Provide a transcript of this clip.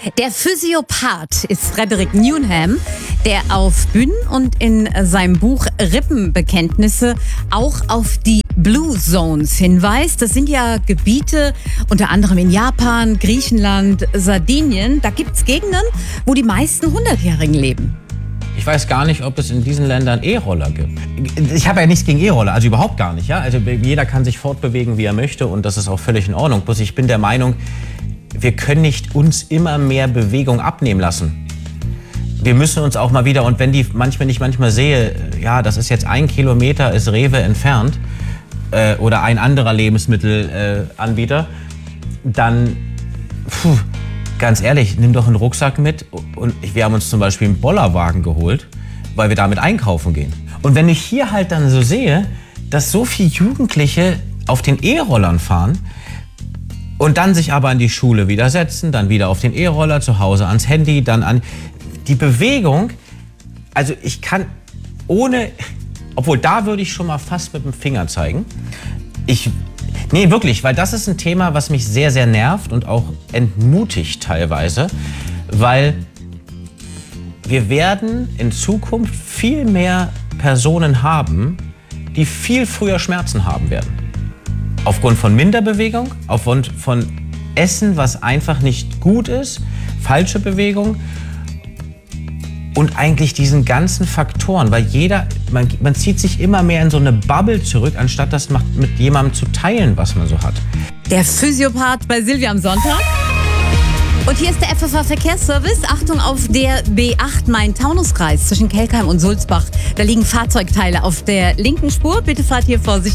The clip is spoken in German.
Der Physiopath ist Frederick Newnham, der auf Bühnen und in seinem Buch Rippenbekenntnisse auch auf die Blue Zones hinweist. Das sind ja Gebiete, unter anderem in Japan, Griechenland, Sardinien. Da gibt es Gegenden, wo die meisten 100-Jährigen leben. Ich weiß gar nicht, ob es in diesen Ländern E-Roller gibt. Ich habe ja nichts gegen E-Roller, also überhaupt gar nicht. Ja? Also jeder kann sich fortbewegen, wie er möchte, und das ist auch völlig in Ordnung. Bloß ich bin der Meinung, wir können nicht uns immer mehr Bewegung abnehmen lassen. Wir müssen uns auch mal wieder, und wenn wenn ich manchmal sehe, ja, das ist jetzt 1 Kilometer, ist Rewe entfernt oder ein anderer Lebensmittelanbieter, dann, ganz ehrlich, nimm doch einen Rucksack mit. Und wir haben uns zum Beispiel einen Bollerwagen geholt, weil wir damit einkaufen gehen. Und wenn ich hier halt dann so sehe, dass so viele Jugendliche auf den E-Rollern fahren und dann sich aber an die Schule wieder setzen, dann wieder auf den E-Roller, zu Hause ans Handy, dann an die Bewegung. Also ich kann obwohl da würde ich schon mal fast mit dem Finger zeigen. Nee, wirklich, weil das ist ein Thema, was mich sehr, sehr nervt und auch entmutigt teilweise, weil wir werden in Zukunft viel mehr Personen haben, die viel früher Schmerzen haben werden. Aufgrund von Minderbewegung, aufgrund von Essen, was einfach nicht gut ist, falsche Bewegung und eigentlich diesen ganzen Faktoren, weil man zieht sich immer mehr in so eine Bubble zurück, anstatt das mit jemandem zu teilen, was man so hat. Der Physiopath bei Silvia am Sonntag. Und hier ist der FFH Verkehrsservice. Achtung auf der B8 Main-Taunus-Kreis zwischen Kelkheim und Sulzbach. Da liegen Fahrzeugteile auf der linken Spur. Bitte fahrt hier vorsichtig.